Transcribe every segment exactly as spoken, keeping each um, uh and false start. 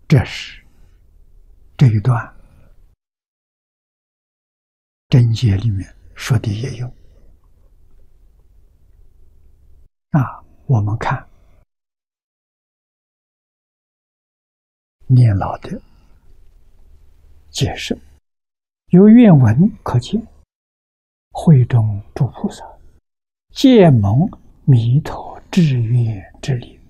这是这一段真解里面说的也有啊。我们看念老的解释，由原文可见，会中诸菩萨皆蒙弥陀至愿之力，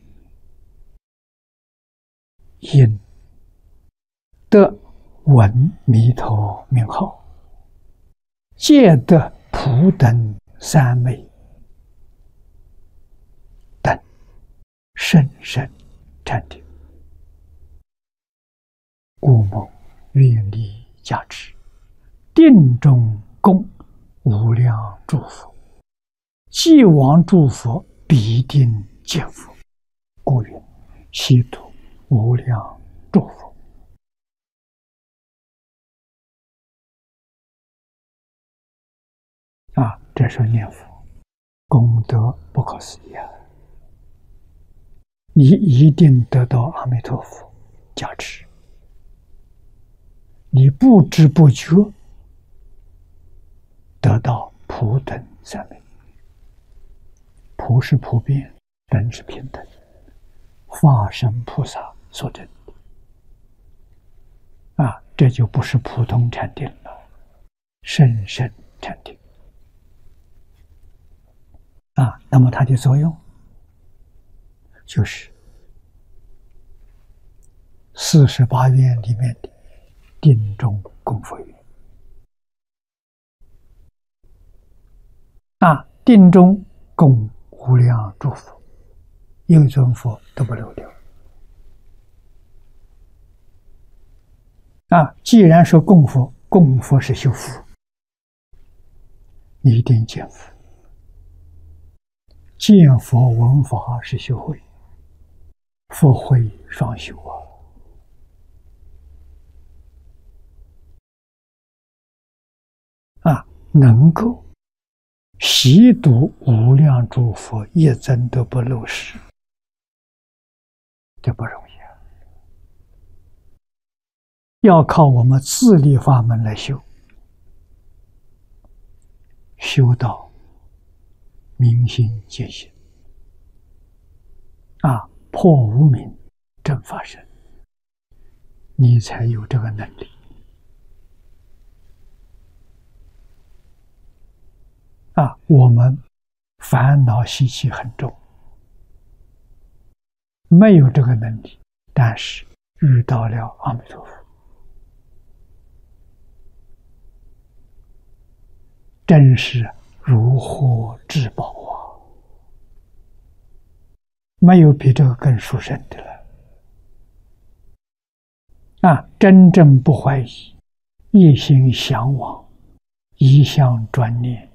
因得闻弥陀名号，皆得普等三昧等甚深禅定，故蒙愿力加持，定中供无量诸佛，既往诸佛必定见佛，故云悉度无量诸佛。啊，这是念佛功德不可思议啊！你一定得到阿弥陀佛加持，你不知不觉得到普等三昧。普是普遍，等是平等，化身菩萨所证啊，这就不是普通禅定了，甚深禅定啊。那么它的作用就是四十八愿里面的定中供佛愿啊，定中供无量诸佛，一尊佛都不漏掉啊。既然说供佛，供佛是修福，你一定见佛，见佛闻法是修慧，佛慧双修啊！啊，能够习读无量诸佛，一尊都不漏失，这不容易啊！要靠我们自力法门来修，修到明心见性啊，破无明正法身，你才有这个能力啊。我们烦恼习气很重，没有这个能力，但是遇到了阿弥陀佛，真是如获至宝啊！没有比这个更殊胜的了啊！真正不怀疑，一心向往，一向专念，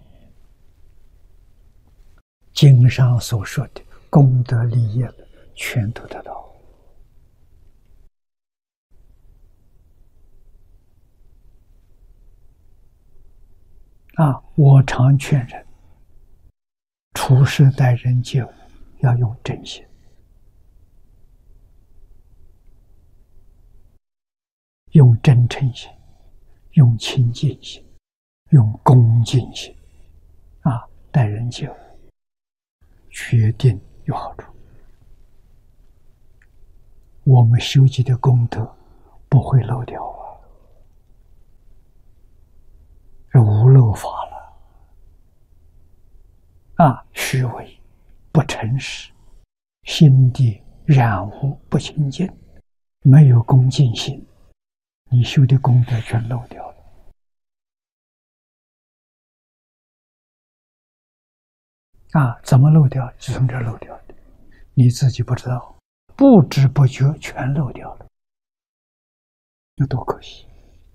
经上所说的功德利业全都得到啊！我常劝人处事待人接物要用真心，用真诚心，用亲近心，用恭敬心啊，待人接物决定有好处。我们修集的功德不会漏掉啊，是无漏法了啊！虚伪不诚实，心地染污不清净，没有恭敬心，你修的功德全漏掉了啊！怎么漏掉？就从这漏掉的，你自己不知道，不知不觉全漏掉了，那多可惜！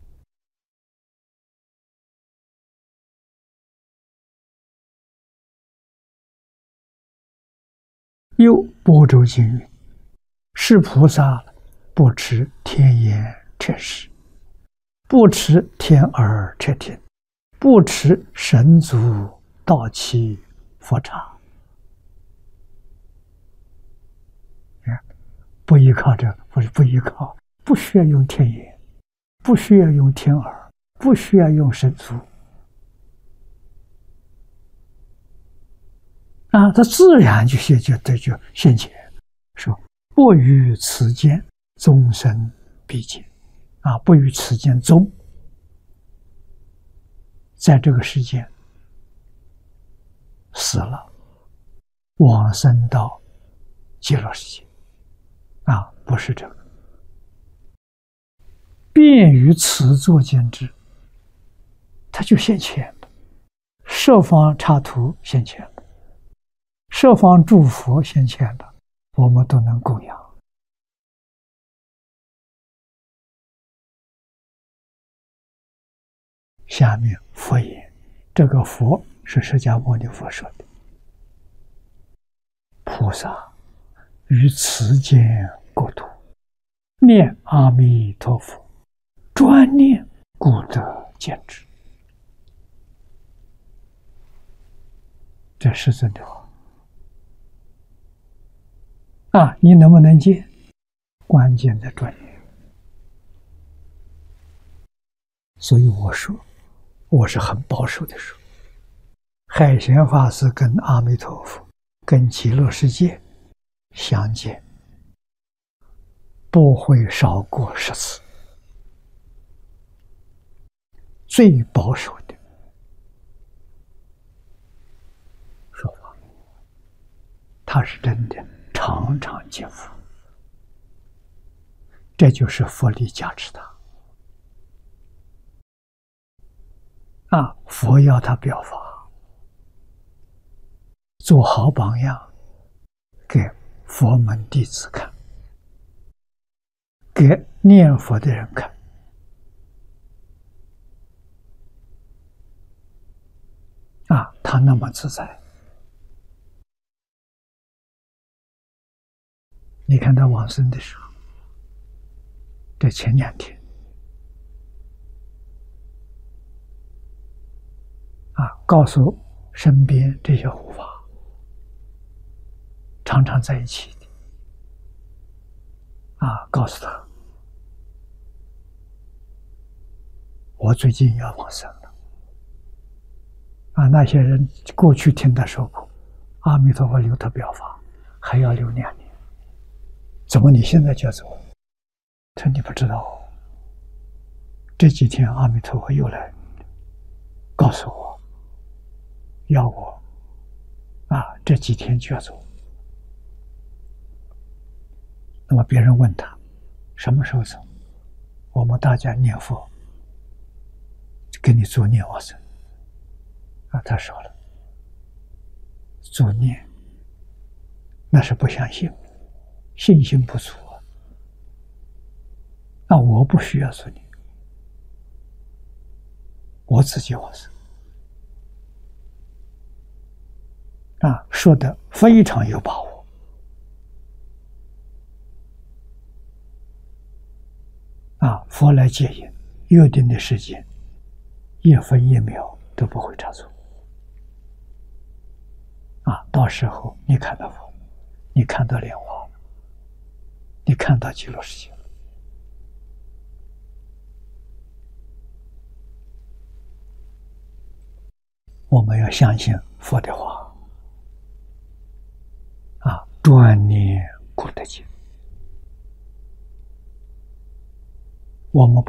又般舟经云：是菩萨不持天眼彻视，不持天耳彻听，不持神足道器佛刹。不依靠这，不是不依靠， 不需要用天眼，不需要用天耳，不需要用神足啊，它自然就现就对就现前，说不于此间，终身必见啊，不于此间终，在这个世间死了，往生到极乐世界啊，不是这个。便于此作见之，它就现前的，设方插图现前的，设方诸佛现前的，我们都能供养。下面佛言，这个佛是释迦牟尼佛说的，菩萨于此间国土念阿弥陀佛，专念故得见之。这是真的话啊！你能不能见？关键在专念。所以我说，我是很保守的说，海贤法师跟阿弥陀佛、跟极乐世界相见，不会少过十次。最保守的说法，他是真的常常见佛，这就是佛力加持他啊！佛要他表法，做好榜样，给佛门弟子看，给念佛的人看。啊，他那么自在。你看他往生的时候，这前两天，啊，告诉身边这些护法，常常在一起的，啊，告诉他，我最近要往生了。啊，那些人过去听他说过，阿弥陀佛留他表法，还要留两年，怎么你现在就要走？他说你不知道，这几天阿弥陀佛又来告诉我，要我啊，这几天就要走。那么别人问他什么时候走，我们大家念佛，给你助念往生。啊，他说了，助念那是不相信，信心不足啊。那我不需要助念，我自己往生。啊，说的非常有把握。啊，佛来接引，约定的时间，一分一秒都不会差错。啊，到时候你看到佛，你看到莲花，你看到极乐世界。我们要相信佛的话，啊，专念故得见。我们把